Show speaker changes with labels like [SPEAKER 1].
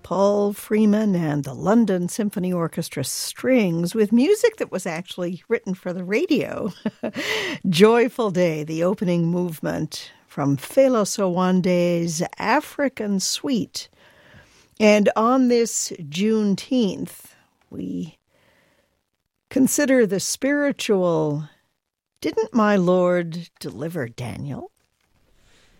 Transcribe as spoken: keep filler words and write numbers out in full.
[SPEAKER 1] Paul Freeman and the London Symphony Orchestra Strings with music that was actually written for the radio. Joyful Day, the opening movement from Phelos Owande's African Suite. And on this Juneteenth, we consider the spiritual, didn't my Lord deliver Daniel?